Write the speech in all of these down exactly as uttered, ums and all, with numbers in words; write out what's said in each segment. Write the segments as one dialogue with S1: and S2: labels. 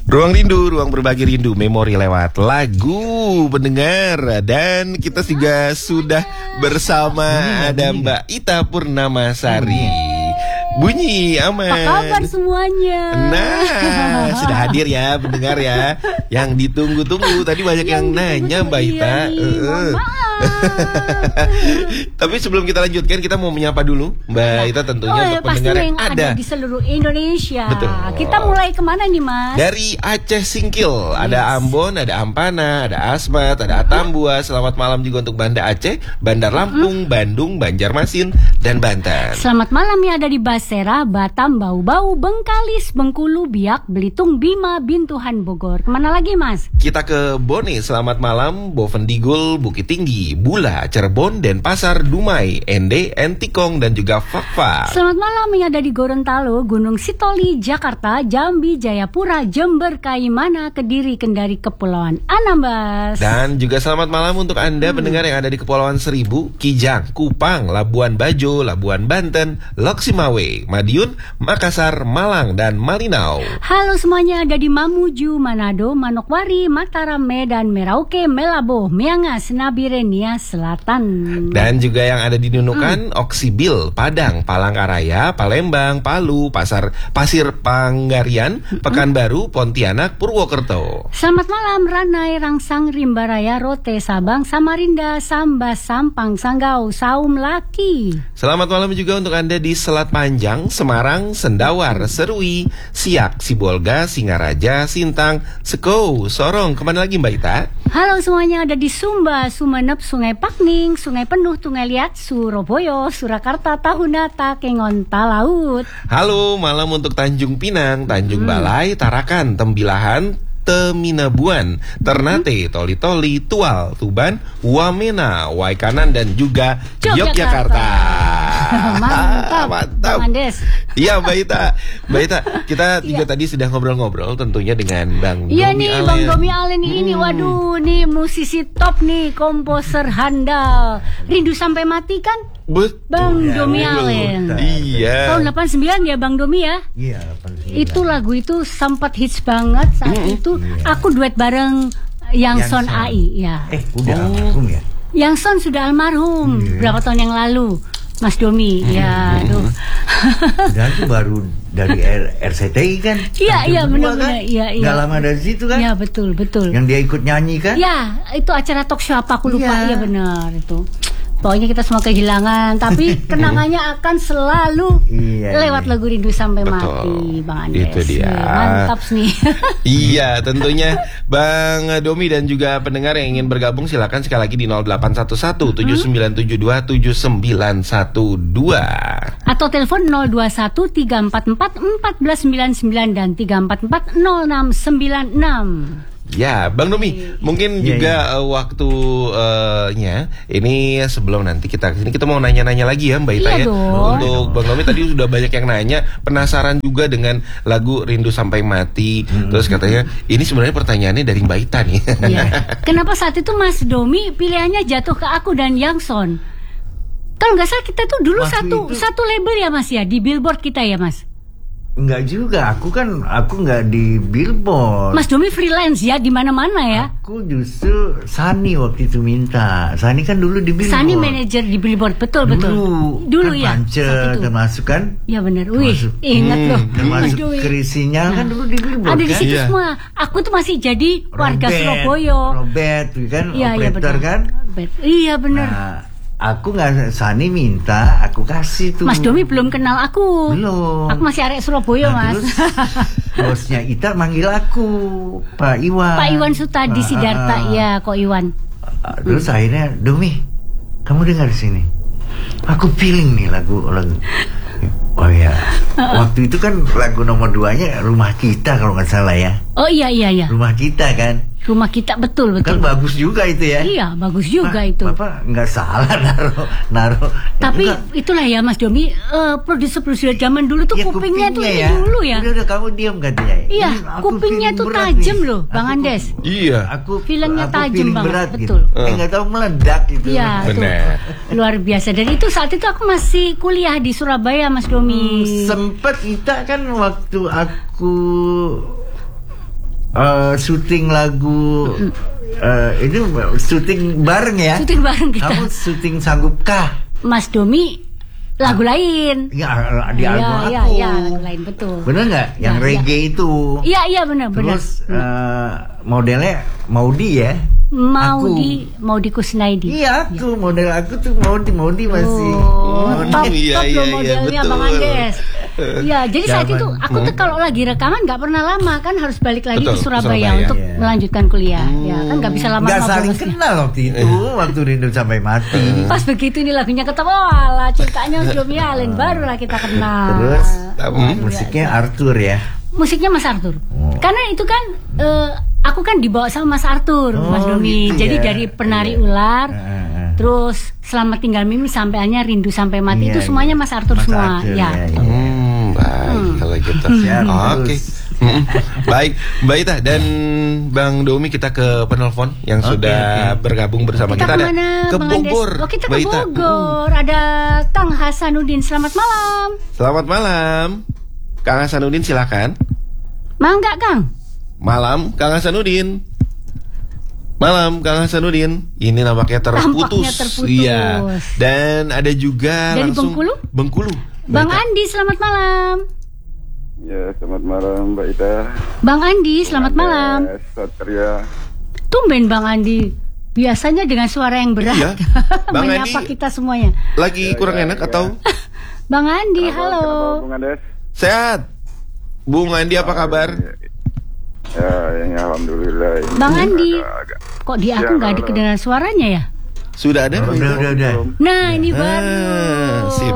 S1: Ruang Rindu, ruang berbagi rindu, memori lewat lagu pendengar. Dan kita juga sudah bersama ada Mbak Ita Purnamasari. Bunyi aman.
S2: Apa kabar semuanya?
S1: Nah, sudah hadir ya pendengar ya. Yang ditunggu-tunggu. Tadi banyak yang, yang nanya Mbak Ita. uh. Tapi sebelum kita lanjutkan, kita mau menyapa dulu Mbak Ita tentunya. Oh, untuk pendengar yang ada.
S2: ada di seluruh Indonesia.
S1: Betul.
S2: Kita mulai kemana nih Mas?
S1: Dari Aceh Singkil.
S2: Yes.
S1: Ada Ambon, ada Ampana, ada Asmat, ada Atambua. Selamat malam juga untuk Banda Aceh, Bandar Lampung, mm-hmm. Bandung, Banjarmasin, dan Banten.
S2: Selamat malam ya ada di Basera, Batam, Bau-Bau, Bengkalis, Bengkulu, Biak, Belitung, Bima, Bintuhan, Bogor. Kemana lagi Mas?
S1: Kita ke Bone. Selamat malam Bovendigul, Bukit Tinggi, Bula, Cirebon, Denpasar, Dumai, Ende, Entikong, dan juga Fakfak.
S2: Selamat malam yang ada di Gorontalo, Gunung Sitoli, Jakarta, Jambi, Jayapura, Jember, Kaimana, Kediri, Kendari, Kepulauan Anambas.
S1: Dan juga selamat malam untuk Anda hmm. pendengar yang ada di Kepulauan Seribu, Kijang, Kupang, Labuan Bajo, Labuan Banten, Loksimawe, Madiun, Makassar, Malang, dan Malinau.
S2: Halo semuanya ada di Mamuju, Manado, Manokwari, Mataram, Medan, Merauke, Melabo, Miangas, Nabire, Nia Selatan.
S1: Dan juga yang ada di Nunukan, hmm. Oksibil, Padang, Palangkaraya, Palembang, Palu, Pasar Pasir Panggarian, hmm. Pekanbaru, Pontianak, Purwokerto.
S2: Selamat malam Ranai, Rangsang, Rimbaraya, Rote, Sabang, Samarinda, Sambas, Sampang, Sanggau, Saum, Laki.
S1: Selamat malam juga untuk Anda di Selat Panjang, Semarang, Sendawar, Serui, Siak, Sibolga, Singaraja, Sintang, Sekou, Sorong. Kemana lagi Mbak Ita?
S2: Halo semuanya ada di Sumba, Sumenep, Sungai Pakning, Sungai Penuh, Tungai Liat, Surabaya, Surakarta, Tahuna, Takengon, Talaut.
S1: Halo malam untuk Tanjung Pinang, Tanjung hmm. Balai, Tarakan, Tembilahan, Teminabuan, Ternate, Toli-Toli, Tual, Tuban, Wamena, Waikanan, dan juga Yogyakarta.
S2: Mantap,
S1: mantap. Iya Mbak Ita, Mbak Ita, kita juga ya. tadi sudah ngobrol-ngobrol tentunya dengan Bang
S2: ya,
S1: Domi
S2: nih,
S1: Alen.
S2: Bang Domi Alen hmm. ini, waduh, nih musisi top nih, komposer handal. Rindu Sampai Mati kan?
S1: Betul.
S2: Bang
S1: ya,
S2: Domi Alen.
S1: Iya.
S2: Tahun delapan puluh sembilan ya Bang Domi ya?
S3: Iya, delapan puluh sembilan.
S2: Itu lagu itu sempat hits banget saat mm-hmm. itu. Iya. Aku duet bareng Yang Son A I ya.
S3: Eh, udah
S1: oh.
S3: almarhum ya?
S2: Yang Son sudah almarhum yeah. berapa tahun yang lalu. Mas Domi, hmm. ya, aduh.
S3: Dan itu baru dari R C T I kan?
S2: Iya, iya, benar-benar, iya, iya.
S3: Gak lama dari situ kan?
S2: Iya, betul, betul.
S3: Yang dia ikut nyanyi kan?
S2: Iya, itu acara talk show apa aku lupa, iya ya, benar itu. Pokoknya kita semua kehilangan, tapi kenangannya akan selalu iya, lewat iya. lagu Rindu Sampai Betul. Mati, Bang Andes.
S1: Itu dia.
S2: Mantap nih.
S1: Iya, tentunya Bang Domi dan juga pendengar yang ingin bergabung silakan sekali lagi di nol delapan satu satu tujuh sembilan tujuh dua tujuh sembilan satu dua
S2: atau telepon nol dua satu tiga empat empat empat sembilan sembilan dan tiga empat empat nol enam sembilan enam.
S1: Ya, Bang Domi, mungkin yeah, juga yeah. Uh, waktunya uh, ini sebelum nanti kita kesini kita mau nanya-nanya lagi ya Mbak Ita
S2: yeah,
S1: ya.
S2: Dong.
S1: Untuk Bang Domi tadi sudah banyak yang nanya, penasaran juga dengan lagu Rindu Sampai Mati. Hmm. Terus katanya ini sebenarnya pertanyaannya dari Mbak Ita nih.
S2: Yeah. Kenapa saat itu Mas Domi pilihannya jatuh ke aku dan Yang Son? Kalau nggak salah kita tuh dulu Waktu satu itu... satu label ya Mas ya di Billboard kita ya Mas.
S3: Enggak juga, aku kan aku enggak di Billboard.
S2: Mas Domi freelance ya di mana-mana ya.
S3: Aku justru Sani waktu itu minta. Sani kan dulu di Billboard.
S2: Sani manajer di Billboard, betul betul.
S3: Dulu,
S2: dulu
S3: kan
S2: ya.
S3: Pance termasuk kan?
S2: Ya benar. Wih, ingat loh.
S3: Hmm, termasuk Krisinya nah, kan dulu di Billboard.
S2: Ada di
S3: kan?
S2: situ
S3: Iya.
S2: semua. Aku tuh masih jadi warga
S3: Robert,
S2: Surabaya.
S3: Robert, kan
S2: ya,
S3: operator
S2: ya,
S3: kan?
S2: Robert. Iya benar.
S3: Nah, aku nggak, Sani minta, aku kasih tuh.
S2: Mas Domi belum kenal aku.
S3: Belum.
S2: Aku masih arek Surabaya, nah, Mas.
S3: Terus bosnya Ita manggil aku, Pak Iwan.
S2: Pak Iwan Sutadi uh, Sidarta, uh, ya, kok Iwan.
S3: Uh, terus hmm. akhirnya, Domi, kamu dengar sini. Aku feeling nih lagu lagu. Oh ya, uh, waktu itu kan lagu nomor duanya Rumah Kita kalau nggak salah ya.
S2: Oh iya iya iya.
S3: Rumah Kita kan.
S2: Rumah Kita betul betul.
S3: Kan bagus juga itu ya.
S2: Iya bagus juga
S3: Ma,
S2: itu.
S3: Bapak nggak salah naruh naruh.
S2: Tapi
S3: enggak.
S2: Itulah ya Mas Domi, uh, produser-produser zaman dulu tuh ya, kupingnya, kupingnya tuh ini ya. dulu ya.
S3: Udah udah kamu diam katanya.
S2: Iya, kupingnya tuh tajam loh, Bang
S3: aku,
S2: Andes.
S1: Iya.
S3: Aku
S2: filmnya tajam banget,
S3: berat,
S2: betul.
S3: Gitu. Eh nggak tahu meledak gitu.
S2: Iya, benar. Luar biasa. Dan itu saat itu aku masih kuliah di Surabaya, Mas Domi.
S3: Hmm, sempet kita kan waktu aku uh, syuting lagu uh, ini syuting bareng ya.
S2: Syuting bareng kita.
S3: Kamu syuting sanggupkah?
S2: Mas Domi lagu lain.
S3: Ya, di album
S2: ya,
S3: aku.
S2: Iya, iya, lagu lain betul.
S3: Bener nggak? Yang
S2: ya,
S3: reggae
S2: ya.
S3: itu.
S2: Iya, iya benar, benar.
S3: Terus uh, modelnya Maudi ya?
S2: Maudi, Maudi Kusnaidi.
S3: Iya, aku ya. Model aku tuh Maudi, Maudi masih.
S2: Oh,
S3: Maudi.
S2: top,
S1: iya,
S2: top
S1: iya,
S2: loh modelnya
S1: iya,
S2: Bang Andes. Iya, jadi saat
S3: Zaman.
S2: itu aku tuh kalau lagi rekaman nggak pernah lama kan harus balik lagi
S1: Betul,
S2: ke Surabaya,
S1: Surabaya.
S2: untuk
S3: Iya.
S2: melanjutkan kuliah.
S1: Hmm.
S2: Ya kan nggak bisa lama-lama.
S3: Nggak saling
S2: borosnya.
S3: kenal waktu itu, waktu Rindu Sampai Mati.
S2: Pas begitu ini lagunya ketemu, walah ceritanya Domi Allen barulah kita kenal.
S3: Terus
S1: Hmm.
S3: musiknya Arthur ya.
S2: Musiknya Mas Arthur.
S3: Oh.
S2: Karena itu kan eh, aku kan dibawa sama Mas Arthur,
S3: Oh,
S2: Mas Domi.
S3: gitu
S2: Jadi
S3: ya.
S2: dari Penari
S3: Iya.
S2: Ular,
S3: Ah, ah.
S2: terus Selamat Tinggal Mimi sampaiannya Rindu Sampai Mati,
S3: Iya,
S2: itu semuanya
S3: iya.
S2: Mas Arthur
S3: Mas
S2: semua.
S3: Arthur,
S2: Ya.
S3: ya, ya.
S1: Hmm, baik kalau gitu.
S3: Siap,
S1: Oke.
S3: terus.
S1: Hmm, baik, Mbak Ita dan Bang Domi, kita ke penelpon yang
S3: Oke,
S1: sudah
S3: oke.
S1: bergabung bersama kita,
S2: Kita
S1: ada
S2: kemana,
S1: ke
S2: Bang Andes?
S1: Bogor.
S2: Oh, kita
S1: Mbak
S2: ke
S1: Ita.
S2: Bogor. Ada Kang Hasanuddin. Selamat malam.
S1: Selamat malam, Kang Hasanuddin, silakan.
S2: Mangga, Kang.
S1: Malam, Kang Hasanuddin. Malam, Kang Hasanuddin. Ini nampaknya terputus.
S2: Tampaknya terputus.
S1: Iya. Dan ada juga
S2: Dari
S1: langsung
S2: Bengkulu?
S1: Bengkulu.
S2: Bang
S1: Mbak Ita.
S2: Andi, selamat malam.
S4: Ya, selamat malam Mbak Ita.
S2: Bang Andi, selamat malam.
S4: Satria.
S2: Tumben Bang Andi. Biasanya dengan suara yang berat.
S1: Iya. Bang
S2: menyapa
S1: Andi.
S2: kita semuanya.
S1: Lagi kurang
S4: ya,
S1: enak
S4: ya.
S1: atau
S2: Bang Andi,
S4: Kenapa-
S2: halo.
S4: kenapa, Bung Andes?
S1: sehat? Bung Andi, apa kabar?
S4: Ya, ini alhamdulillah. Ini
S2: Bang Andi.
S4: agak-agak.
S2: Kok di aku
S4: Ya,
S2: nggak ada
S4: halo.
S2: kedengaran suaranya ya?
S1: Sudah ada?
S3: Udah, udah, udah.
S2: Nah, ini
S1: Ah,
S2: baru.
S1: sip.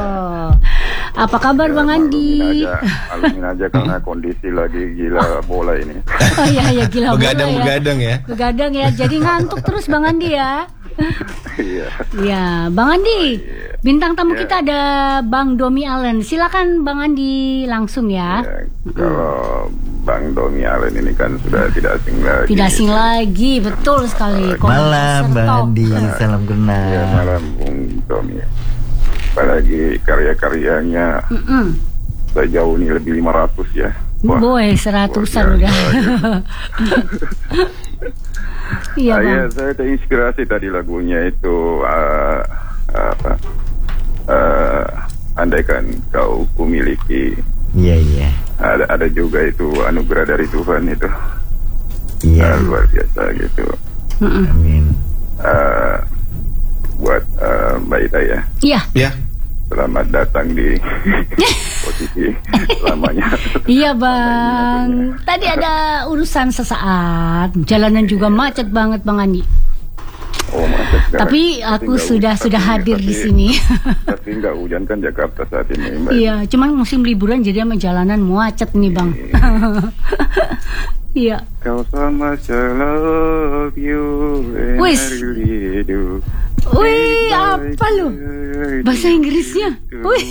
S2: Apa kabar
S4: Ya,
S2: Bang Andi?
S4: Maklumin aja, maklumin aja karena kondisi lagi gila bola ini.
S2: Oh iya ya gila bola ya.
S1: Begadang-begadang ya.
S2: Begadang ya. Jadi ngantuk terus Bang Andi ya.
S4: Iya.
S2: Ya, Bang Andi. Bintang tamu
S4: Ya.
S2: kita ada Bang Domi Allen. Silakan Bang Andi langsung ya.
S4: Ya, kalau Bang Domi Allen ini kan sudah tidak asing lagi.
S2: Tidak asing lagi, betul sekali.
S3: Malam Bang
S2: Sertok.
S3: Andi, salam
S4: Ya,
S3: kenal.
S4: malam Bung Domi. Apalagi karya-karyanya
S2: Mm-mm.
S4: sejauh ini lebih lima ratus ya. Wah,
S2: Boy, seratusan
S4: luar
S2: udah.
S4: biasa.
S2: Iya
S4: Ah,
S2: Bang.
S4: ya, saya terinspirasi tadi lagunya itu uh, apa? Uh, andaikan kau kumiliki.
S3: Iya, iya.
S4: Ada ada juga itu anugerah dari Tuhan itu.
S3: Iya.
S4: Ah, luar biasa gitu.
S2: Mm-mm.
S3: Amin.
S4: Uh, buat uh, Mbak Ita ya,
S2: Iya.
S1: Ya.
S4: selamat datang di posisi lamanya.
S2: Iya Bang. Tadi ada urusan sesaat. Jalanan juga macet banget Bang Andi.
S4: Oh, macet sekarang.
S2: Tapi aku
S4: nggak
S2: sudah
S4: hujan,
S2: sudah
S4: tapi-
S2: hadir di
S4: tapi-
S2: sini.
S4: Tapi nggak hujan kan Jakarta saat ini, Mbak.
S2: Iya, cuman musim liburan jadi sama jalanan macet nih Bang. Iya.
S4: Kau sama I love you and
S2: Wis.
S4: I really do.
S2: Wih, apa lu? Bahasa Inggrisnya. Wih.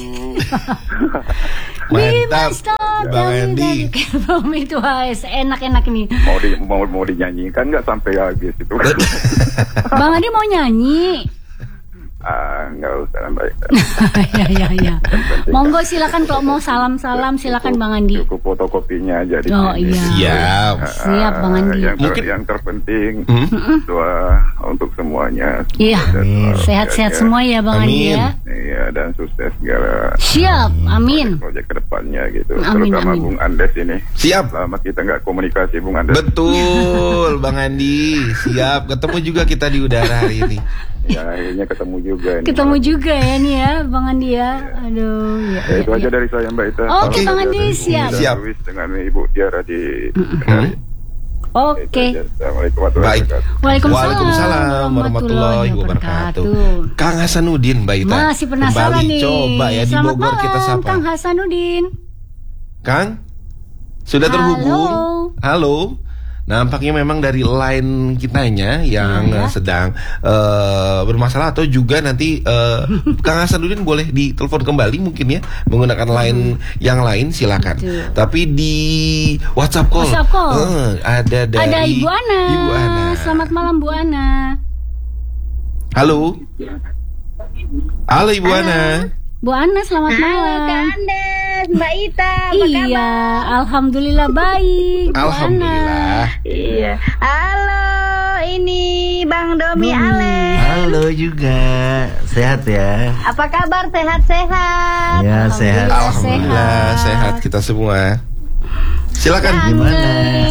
S1: Mantap, Bang Andi.
S2: Itu guys, enak-enak nih.
S4: Mau di mau mau dinyanyikan nggak sampai habis itu?
S2: Bang Andi mau nyanyi.
S4: Ah, nggak usah Mbak.
S2: Ya ya ya. Monggo silakan kalau mau salam-salam silakan Bang Andi.
S4: Cukup fotokopinya aja di
S2: Oh
S4: sini.
S2: iya.
S1: Siap.
S2: Siap Bang Andi.
S4: Yang, ter-
S1: Mungkin-
S4: yang terpenting
S1: Hmm?
S4: doa untuk semuanya.
S2: Iya.
S3: Amin.
S2: Sehat-sehat semua ya Bang Andi
S1: Amin.
S2: ya.
S4: Iya, dan sukses segala
S2: Siap. Amin.
S4: proyek kedepannya gitu.
S2: Amin,
S4: Terutama
S2: amin.
S4: Bung Andes ini.
S1: Siap.
S4: Lama kita nggak komunikasi Bung Andes.
S1: Betul, Bang Andi. Siap. Ketemu juga kita di udara hari ini.
S4: Ya, akhirnya ketemu juga. Ini.
S2: Ketemu juga ya nih ya Bang Andi ya. Aduh. Ya,
S4: Ya, itu
S2: ya,
S4: aja
S2: ya.
S4: dari saya Mbak Ita.
S2: Oke,
S4: Salam
S2: Bang
S4: sehat
S2: Andi,
S4: dari
S2: siap.
S4: Bung
S1: Siap.
S4: Darwis dengan Ibu Tiara di Kendari.
S2: Oke.
S4: Itu aja. Assalamualaikum warahmatullahi
S1: Baik.
S4: wabarakatuh.
S2: Waalaikumsalam,
S1: Waalaikumsalam warahmatullahi wabarakatuh. Kang Hasanuddin, Mbak Ita.
S2: Masih penasaran
S1: Kembali,
S2: nih.
S1: coba ya di
S2: Selamat
S1: Bogor kita
S2: malam,
S1: sapa.
S2: Kang Hasanuddin.
S1: Kang, sudah
S2: Halo.
S1: terhubung? Halo. Nampaknya memang dari line kitanya yang
S2: Iya.
S1: eh, sedang eh, bermasalah atau juga nanti eh, Kang Hasanuddin boleh ditelepon kembali mungkin ya menggunakan line yang lain silakan.
S2: Betul.
S1: Tapi di WhatsApp call,
S2: WhatsApp call.
S1: eh, ada dari
S2: Ada Ibu Ana.
S1: Ibu Ana.
S2: Selamat malam Bu Ana.
S1: Halo. Halo Ibu Ana.
S2: Bu Ana selamat
S5: Halo
S2: malam.
S5: Kak Andes, Ales, Mbak Ita, apa
S2: Iya,
S5: kabar?
S2: alhamdulillah baik. Bu
S1: Alhamdulillah.
S2: Ana.
S5: Iya. Halo, ini Bang Domi Ales.
S3: Halo juga, sehat ya?
S5: Apa kabar? Sehat-sehat?
S3: Ya sehat.
S1: Alhamdulillah sehat kita semua. Silakan.
S3: Gimana?